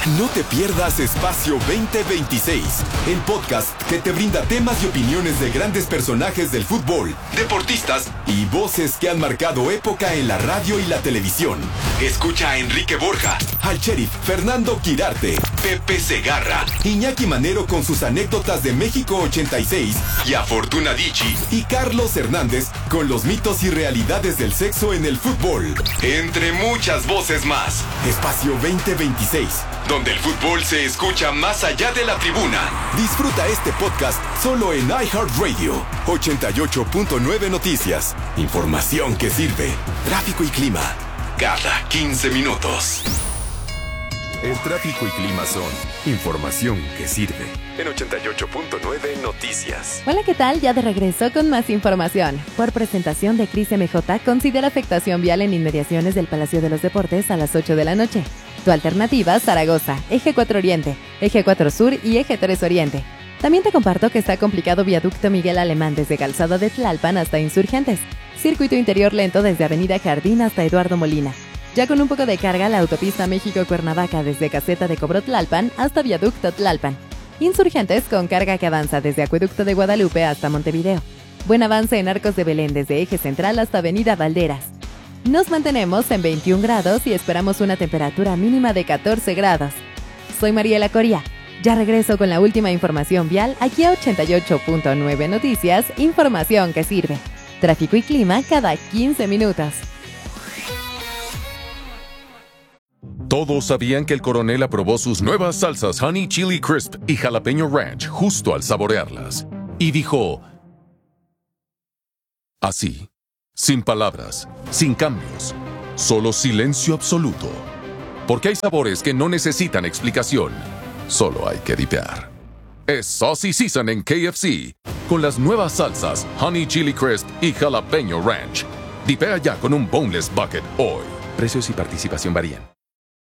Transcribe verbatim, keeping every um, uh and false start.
No te pierdas Espacio veinte veintiséis, el podcast que te brinda temas y opiniones de grandes personajes del fútbol, deportistas y voces que han marcado época en la radio y la televisión. Escucha a Enrique Borja, al sheriff Fernando Quirarte, Pepe Segarra, Iñaki Manero con sus anécdotas de México ochenta y seis y a Fortuna Dicci y Carlos Hernández con los mitos y realidades del sexo en el fútbol. Entre muchas voces más. Espacio veinte veintiséis, donde el fútbol se escucha más allá de la tribuna. Disfruta este podcast solo en iHeartRadio. ochenta y ocho punto nueve Noticias. Información que sirve. Tráfico y clima cada quince minutos. El tráfico y clima son información que sirve. En ochenta y ocho punto nueve Noticias. Hola, ¿qué tal? Ya de regreso con más información. Por presentación de Cris M J, considera afectación vial en inmediaciones del Palacio de los Deportes a las ocho de la noche. Tu alternativa, Zaragoza, Eje cuatro Oriente, Eje cuatro Sur y Eje tres Oriente. También te comparto que está complicado Viaducto Miguel Alemán desde Calzada de Tlalpan hasta Insurgentes. Circuito interior lento desde Avenida Jardín hasta Eduardo Molina. Ya con un poco de carga, la autopista México-Cuernavaca desde Caseta de Cobro Tlalpan hasta Viaducto Tlalpan. Insurgentes con carga que avanza desde Acueducto de Guadalupe hasta Montevideo. Buen avance en Arcos de Belén desde Eje Central hasta Avenida Valderas. Nos mantenemos en veintiún grados y esperamos una temperatura mínima de catorce grados. Soy Mariela Coria. Ya regreso con la última información vial aquí a ochenta y ocho punto nueve Noticias, información que sirve. Tráfico y clima cada quince minutos. Todos sabían que el coronel aprobó sus nuevas salsas Honey Chili Crisp y Jalapeño Ranch justo al saborearlas. Y dijo, así, sin palabras, sin cambios, solo silencio absoluto. Porque hay sabores que no necesitan explicación, solo hay que dipear. Es Saucy Season en K F C, con las nuevas salsas Honey Chili Crisp y Jalapeño Ranch. Dipea ya con un Boneless Bucket hoy. Precios y participación varían.